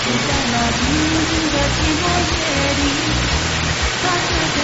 在那平静的寂寞夜里，发着